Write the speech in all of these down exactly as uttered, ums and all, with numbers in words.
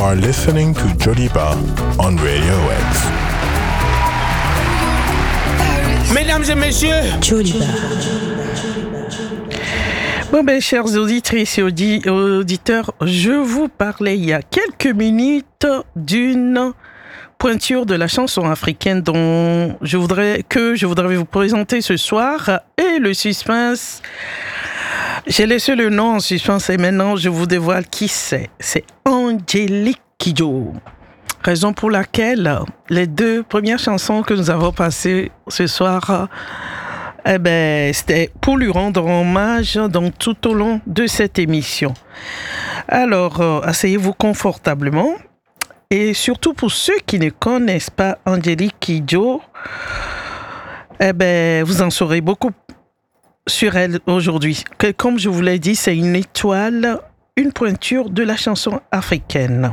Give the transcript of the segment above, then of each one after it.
are listening to Joliba on Radio X. Mesdames et messieurs, Joliba. Bon ben, chers auditrices et audi- auditeurs, je vous parlais il y a quelques minutes d'une pointure de la chanson africaine dont je voudrais que je voudrais vous présenter ce soir, et le suspense. J'ai laissé le nom en suspens et maintenant je vous dévoile qui c'est. C'est Angélique Kidjo. Raison pour laquelle les deux premières chansons que nous avons passées ce soir, eh ben, c'était pour lui rendre hommage donc, tout au long de cette émission. Alors, euh, asseyez-vous confortablement. Et surtout pour ceux qui ne connaissent pas Angélique Kidjo, eh ben, vous en saurez beaucoup sur elle aujourd'hui. Que, comme je vous l'ai dit, c'est une étoile, une pointure de la chanson africaine.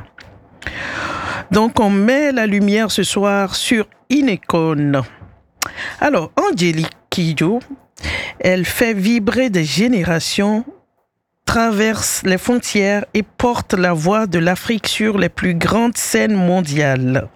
Donc, on met la lumière ce soir sur une icône. Alors, Angélique Kidjo, elle fait vibrer des générations, traverse les frontières et porte la voix de l'Afrique sur les plus grandes scènes mondiales.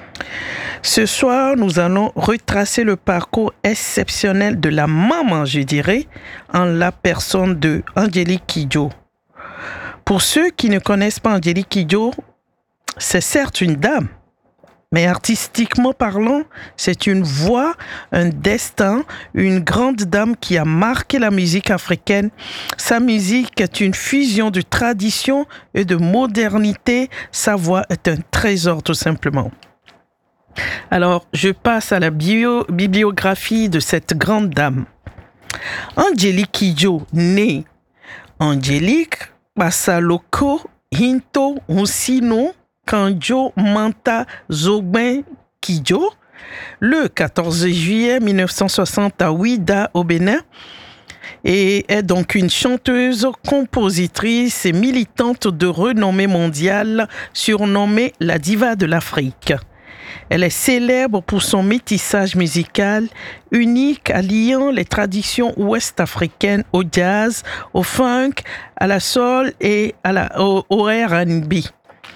Ce soir, nous allons retracer le parcours exceptionnel de la maman, je dirais, en la personne de Angélique Kidjo. Pour ceux qui ne connaissent pas Angélique Kidjo, c'est certes une dame, mais artistiquement parlant, c'est une voix, un destin, une grande dame qui a marqué la musique africaine. Sa musique est une fusion de tradition et de modernité. Sa voix est un trésor, tout simplement. Alors, je passe à la bio, bibliographie de cette grande dame. Angélique Kidjo, née Angélique Basaloko Hinto Onsino Kandjo Manta Zogben Kidjo, le quatorze juillet mille neuf cent soixante à Ouidah, au Bénin, et est donc une chanteuse, compositrice et militante de renommée mondiale, surnommée la diva de l'Afrique. Elle est célèbre pour son métissage musical unique, alliant les traditions ouest-africaines au jazz, au funk, à la soul et à la, au, au R and B.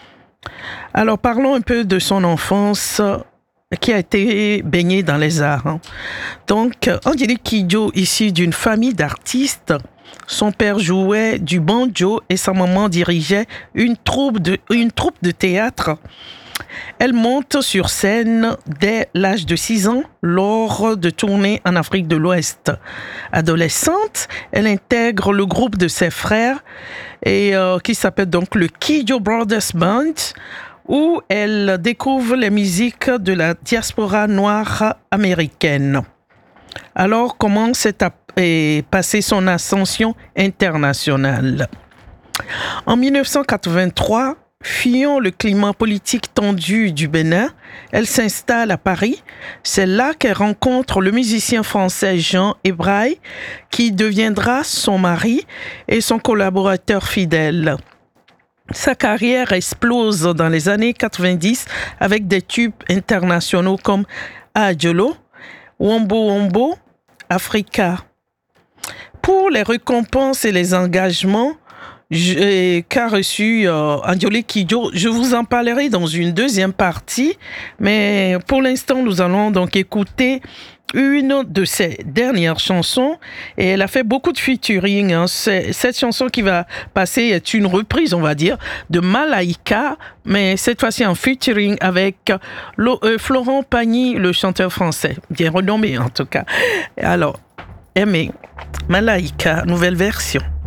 Alors, parlons un peu de son enfance qui a été baignée dans les arts. Hein. Donc, Angélique Kidjo, issue d'une famille d'artistes, son père jouait du banjo et sa maman dirigeait une troupe de, une troupe de théâtre. Elle monte sur scène dès l'âge de six ans lors de tournées en Afrique de l'Ouest. Adolescente, elle intègre le groupe de ses frères et, euh, qui s'appelle donc le Kidjo Brothers Band, où elle découvre les musiques de la diaspora noire américaine. Alors, comment s'est passée son ascension internationale? En dix-neuf cent quatre-vingt-trois, fuyant le climat politique tendu du Bénin, elle s'installe à Paris. C'est là qu'elle rencontre le musicien français Jean Ebraille, qui deviendra son mari et son collaborateur fidèle. Sa carrière explose dans les années quatre-vingt-dix avec des tubes internationaux comme Adjolo, Wombo Wombo, Africa. Pour les récompenses et les engagements Je, qu'a reçu euh, Angélique Kidjo, je vous en parlerai dans une deuxième partie, mais pour l'instant, nous allons donc écouter une de ses dernières chansons, et elle a fait beaucoup de featuring. Hein. Cette chanson qui va passer est une reprise, on va dire, de Malaika, mais cette fois-ci en featuring avec Lo, euh, Florent Pagny, le chanteur français, bien renommé en tout cas. Alors, aimez Malaika, nouvelle version.